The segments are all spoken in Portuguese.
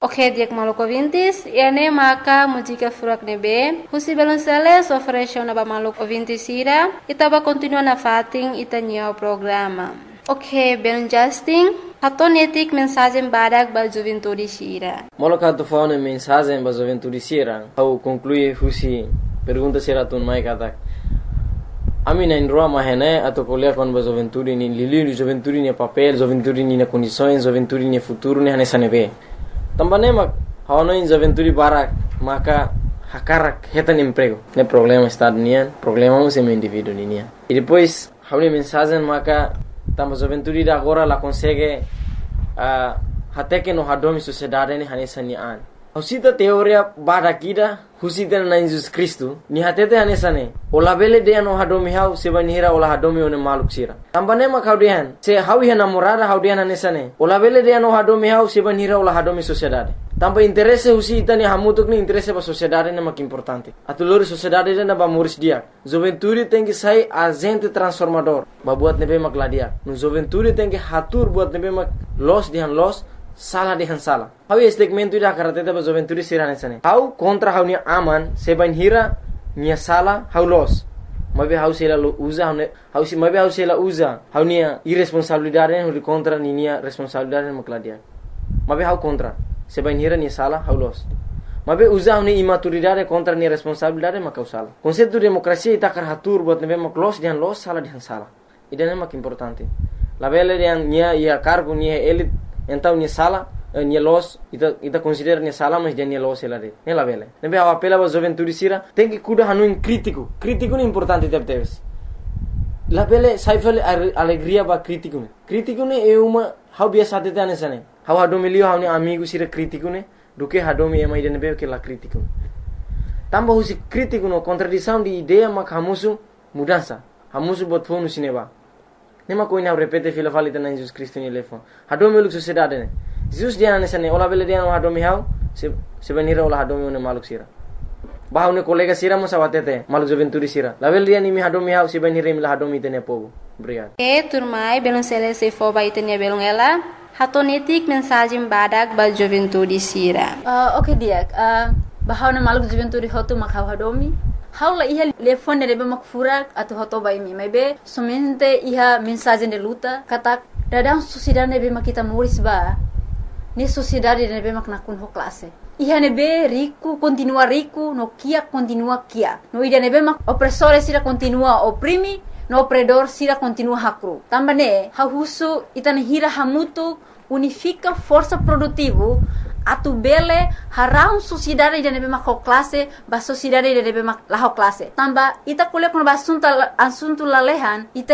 Ok, diak maluco vintis, ene maka música furak nebe, husi belonceles oferece na ba maluco vintis ira, itaba continua na fating itanya o programa. Ok, belon Justin, hatonetik mensagem badak ba juventude sira. Moloka tu faune mensagem ba juventude sira, au conclui husi pergunta sira tun mai katak. Ami na indroa mahene atau kuliah kon ba juventude ni lili juventude ni papel, juventude ni na condições, juventude ni futuro ni hane sanebe. Tambane mak hawano in juventude barak maka hakarak hetan emprego. Ne problema estado nian, problema mo sem indivíduo nian. E depois hawni mensagem maka tamba juventude da agora la consegue até que no hadomi sociedade ni hane sanian. Husita teoria badakida husita na Jesus Cristo ni hatete hane sane. Ola bele de no hadomi hau sebanira ola hadomi one maluk sira. Tambane mak haudian se hawi hana morada haudian hane sane. Ola bele de no hadomi hau sebanira ola hadomi sociedade. Tamba interesse husita ni hamutuk ni interesse ba sociedade na mak importante. Atulori sociedade na ba moris dia. Juventude tem que sair agente transformador. Ba buat nebe mak ladia. No juventude tem que hatur buat nebe mak los dihan los salah dihan salah. Hau segmento ida karateta ba juventude sirane sane. Hau kontra hau ni aman sebanira nia salah hau los. Mabe hau sela usa hau si mabe hau sela usa hau nia irresponsabilidade hau contra ni nia responsabilidade mak ladia. Mabe hau contra sebanira nia salah hau los. Mabe usa hau ni imaturidade contra nia responsabilidade mak hau salah. Konsepto demokrasia ita karatur buat nebe mak los dihan los salah dihan salah. Idane mak importante. La bele yang nia ia cargo nia elit então ni sala ni los ita considera ni sala mas dia ni los ela de ne la vele nebe a apela ba juventude sira tem que cuida hanu crítico ni importante teves la vele saifale alegria ba crítico ne é uma how biasa te tane sane how hadomi lio how ni amigo sira crítico ne do que hadomi é mais de nebe que la crítico tamba husi crítico no contradição de ideia mak hamusu mudança hamusu bot fonu sineba nema ko ina repete fila falita na Jesus Cristo ni lefon hadomi luk sociedade ne Jesus dia na sane ola bele dia no hadomi hau se benira ola hadomi ne maluk sira bahau ne kolega sira mo sawatete maluk juventude sira la bele dia ni mi hadomi hau se benira mi la hadomi tene pogo obrigado turmai belon sele se fo ba itenia belon ela hatonetik mensagem badak ba juventude sira. Ok dia bahau na maluk juventude hotu mak hau hadomi haula iha telefon de mak furak atau hoto bai mi maybe somente iha mensagem de luta kata dadang sociedade nebe mak kita muris ba ni sociedade nebe mak nakun ho classe iha nebe rico continua rico no kia continua kia no ida nebe mak opressore sira continua oprimi no opredor sira continua hakru tambane hahusu itane hira hamutu unifica força produtivo atu bele harau sociedade de nebe mak classe ba sociedade de nebe mak la classe tamba ita kuliah kon asunto lalehan ita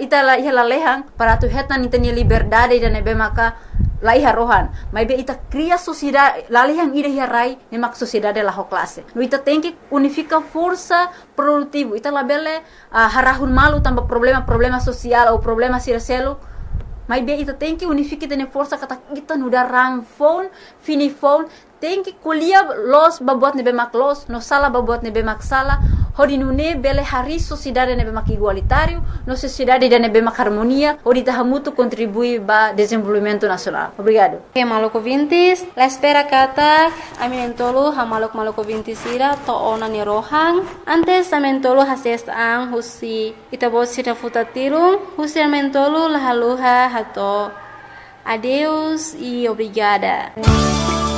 lalehan para tu hetan ita ni liberdade de nebe maka lai harohan mai be ita cria sociedade lalehan ida hirai ne mak sociedade la classe no ita tem que unifica força produtivo ita la bele harahun malu tamba problema social ou problema siraselo mas bem, ita tem que unificar tene força kata kita nuda ramfon, finifon, tem que colher los babuat nebe mak los, no sala babuat nebe mak sala, hodi nune bele hari sociedade nebe mak igualitário, no sociedade de nebe mak harmonia, hodi tahamutu contribui ba desenvolvimento nacional. Obrigado. Okay, maluco vintis, la espera kata, aminentolo ha maluco vintis ira to ona ni rohang, antes amentolo hases ang husi itabot sira futatirung, husi amentolo lahaluha hato. Adeus e obrigada.